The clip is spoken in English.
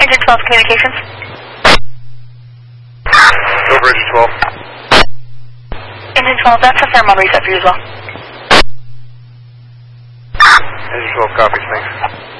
Engine 12 communications. Over Engine 12. Engine 12, that's a thermal reset for you as well. Engine 12 copies, thanks.